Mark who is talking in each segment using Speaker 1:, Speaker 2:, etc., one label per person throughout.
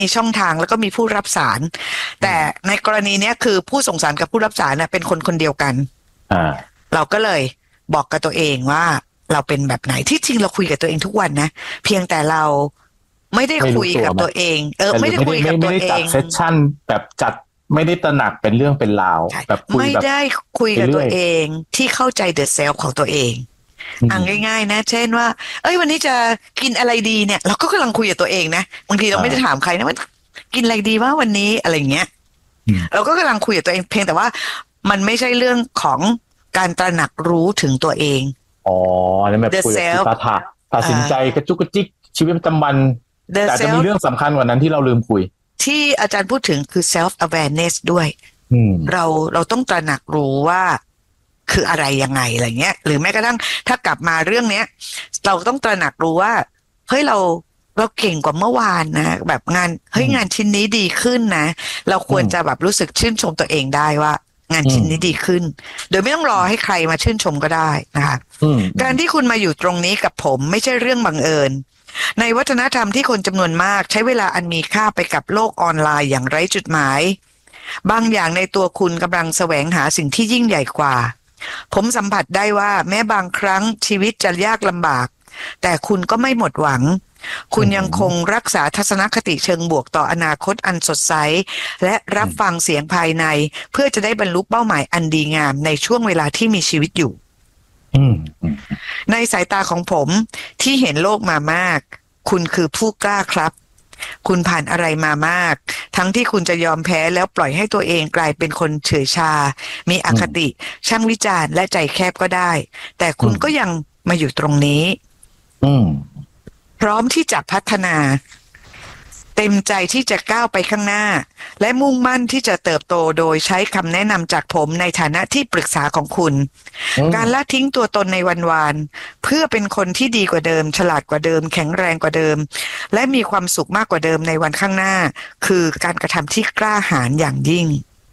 Speaker 1: มีช่องทางแล้วก็มีผู้รับสารแต่ในกรณีเนี้ยคือผู้ส่งสารกับผู้รับสารน่ะเป็นคนคนเดียวกันเราก็เลยบอกกับตัวเองว่าเราเป็นแบบไหนที่จริงเราคุยกับตัวเองทุกวันนะเพียงแต่เราไม่ได้คุยกับตัวเองไม่ได้คุยกับตัวเอง
Speaker 2: ไม่ได้จัดเซสชั่นแบบจัดไม่ได้ตระหนักเป็นเรื่องเป็นราวแบบคุยแบบ
Speaker 1: ไม่ได้คุยกับตัวเองที่เข้าใจเดอะเซลของตัวเองง่ายๆนะเช่นว่าวันนี้จะกินอะไรดีเนี่ยเราก็กำลังคุยกับตัวเองนะบางทีเราไม่ได้ถามใครนะว่ากินอะไรดีว่าวันนี้อะไรเงี้ยเราก็กำลังคุยกับตัวเองเพียงแต่ว่ามันไม่ใช่เรื่องของการตระหนักรู้ถึงตัวเอง
Speaker 2: นั่นแบบคุยกับตัดสินใจกระจุกกระจิกชีวิตประจำวันแต่จะมีเรื่องสำคัญกว่านั้นที่เราลืมคุย
Speaker 1: ที่อาจารย์พูดถึงคือ self awareness ด้วยเราต้องตระหนักรู้ว่าคืออะไรยังไงอะไรเงี้ยหรือแม้กระทั่งถ้ากลับมาเรื่องเนี้ยเราต้องตระหนักรู้ว่าเฮ้ยเราเก่งกว่าเมื่อวานนะแบบงานชิ้นนี้ดีขึ้นนะเราควรจะแบบรู้สึกชื่นชมตัวเองได้ว่างานชิ้นนี้ดีขึ้นโดยไม่ต้องรอให้ใครมาชื่นชมก็ได้นะคะการที่คุณมาอยู่ตรงนี้กับผมไม่ใช่เรื่องบังเอิญในวัฒนธรรมที่คนจำนวนมากใช้เวลาอันมีค่าไปกับโลกออนไลน์อย่างไร้จุดหมายบางอย่างในตัวคุณกำลังแสวงหาสิ่งที่ยิ่งใหญ่กว่าผมสัมผัสได้ว่าแม้บางครั้งชีวิตจะยากลำบากแต่คุณก็ไม่หมดหวังคุณยังคงรักษาทัศนคติเชิงบวกต่ออนาคตอันสดใสและรับฟังเสียงภายในเพื่อจะได้บรรลุเป้าหมายอันดีงามในช่วงเวลาที่มีชีวิตอยู่ในสายตาของผมที่เห็นโลกมามากคุณคือผู้กล้าครับคุณผ่านอะไรมามากทั้งที่คุณจะยอมแพ้แล้วปล่อยให้ตัวเองกลายเป็นคนเฉื่อยชามีอคติช่างวิจารณ์และใจแคบก็ได้แต่คุณก็ยังมาอยู่ตรงนี้พร้อมที่จะพัฒนาเต็มใจที่จะก้าวไปข้างหน้าและมุ่งมั่นที่จะเติบโตโดยใช้คำแนะนำจากผมในฐานะที่ปรึกษาของคุณการละทิ้งตัวตนในวันวานเพื่อเป็นคนที่ดีกว่าเดิมฉลาดกว่าเดิมแข็งแรงกว่าเดิมและมีความสุขมากกว่าเดิมในวันข้างหน้าคือการกระทำที่กล้าหาญอย่างยิ่ง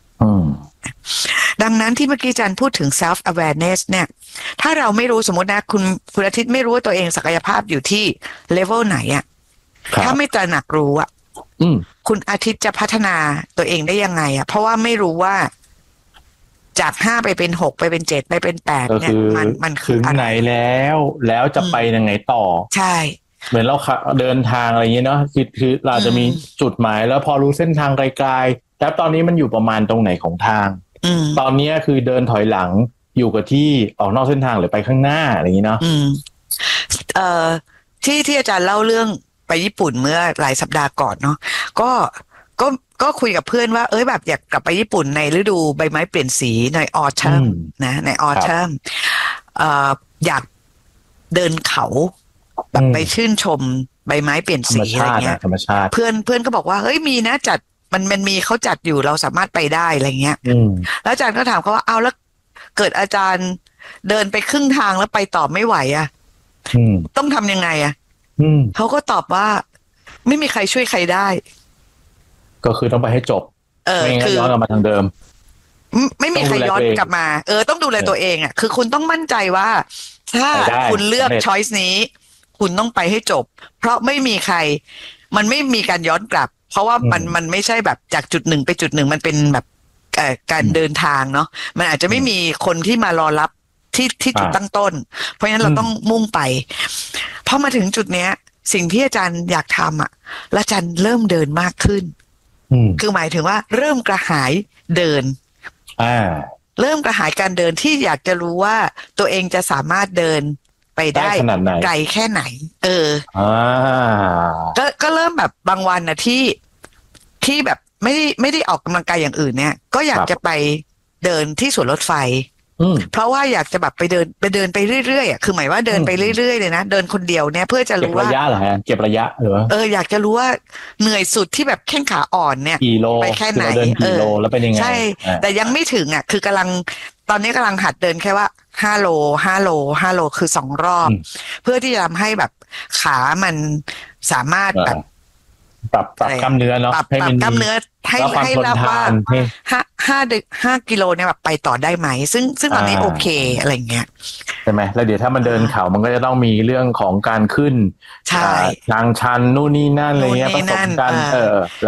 Speaker 1: ดังนั้นที่เมื่อกี้อาจารย์พูดถึง self awareness เนี่ยถ้าเราไม่รู้สมมตินะคุณอาทิตย์ไม่รู้ว่าตัวเองศักยภาพอยู่ที่ level ไหนอะถ้าไม่ตระหนักรู้อะคุณอาทิตย์จะพัฒนาตัวเองได้ยังไงอะเพราะว่าไม่รู้ว่าจาก5ไปเป็น6ไปเป็น7ไปเป็น8เนี่ยมันคือ
Speaker 2: ถึงไหนแล้วจะไปยังไงต่อ
Speaker 1: ใช่
Speaker 2: เหมือนเราเดินทางอะไรอย่างเงี้ยเนาะคือเราจะมีจุดหมายแล้วพอรู้เส้นทางไกลๆแล้วตอนนี้มันอยู่ประมาณตรงไหนของทางตอนนี้คือเดินถอยหลังอยู่กับที่ออกนอกเส้นทางหรือไปข้างหน้าอะไรอย่างเงี้ยเนาะ
Speaker 1: ที่อาจารย์เล่าเรื่องไปญี่ปุ่นเมื่อหลายสัปดาห์ก่อนเนาะก็คุยกับเพื่อนว่าแบบอยากกลับไปญี่ปุ่นในฤดูใบไม้เปลี่ยนสีในออทัมนะในออทัมอยากเดินเขาแบบไปชื่นชมใบไม้เปลี่ยนสีอะไรเงี้ยเพื่อนก็บอกว่าเฮ้ยมีนะจัดมันมีเขาจัดอยู่เราสามารถไปได้อะไรเงี้ยแล้วอาจารย์ก็ถามเขาว่าเอาแล้วเกิดอาจารย์เดินไปครึ่งทางแล้วไปต่อไม่ไหวอ่ะต้องทำยังไงอ่ะเขาก็ตอบว่าไม่มีใครช่วยใครได้
Speaker 2: ก็คือต้องไปให้จบไม่งั้นย้อนกลับมาทางเดิม
Speaker 1: ไม่มีใครย้อนกลับมาต้องดูแลตัวเองอ่ะคือคุณต้องมั่นใจว่าถ้าคุณเลือกช้อยส์นี้คุณต้องไปให้จบเพราะไม่มีใครมันไม่มีการย้อนกลับเพราะว่ามันไม่ใช่แบบจากจุดหนึ่งไปจุดหนึ่งมันเป็นแบบการเดินทางเนาะมันอาจจะไม่มีคนที่มารอรับที่จุดตั้งต้นเพราะฉะนั้นเราต้องมุ่งไปพอมาถึงจุดเนี้ยสิ่งที่อาจารย์อยากทำแล้วอาจารย์เริ่มเดินมากขึ้นคือหมายถึงว่าเริ่มกระหายเดินเริ่มกระหายการเดินที่อยากจะรู้ว่าตัวเองจะสามารถเดินไปได้ไกลแค่ไหนก็เริ่มแบบบางวันที่แบบไม่ได้ออกกำลังกายอย่างอื่นเนี่ยก็อยากจะไปเดินที่สวนรถไฟเพราะว่าอยากจะแบบไปเดินไปเรื่อยๆคือหมายว่าเดินไปเรื่อยๆเลยนะเดินคนเดียวเนี่ยเพื่อจะรู้ว่า
Speaker 2: เก็บระยะเหรอฮะเก็บระยะหรือ
Speaker 1: อยากจะรู้ว่าเหนื่อยสุดที่แบบแข้งขาอ่อนเนี่ยไปแค่ไหน
Speaker 2: กี่โลแล้วเป็นยังไง
Speaker 1: ใช่แต่ยังไม่ถึงคือกำลังตอนนี้กำลังหัดเดินแค่ว่า5 โล5 โล5 โลคือ2 รอบเพื่อที่จะทำให้แบบขามันสามารถแบบ
Speaker 2: ปรับกล้ามเนื้อเนาะให้มัน
Speaker 1: กล้ามเนื้อให้รับว่าห้ากิโลเนี่ยแบบไปต่อได้ไหมซึ่งตอนนี้โอเคอะไรเงี้ย
Speaker 2: ใช่ไหมแล้วเดี๋ยวถ้ามันเดินเขามันก็จะต้องมีเรื่องของการขึ้นทางชันนู่นนี่นั่นอะไรเงี้ยผสมกัน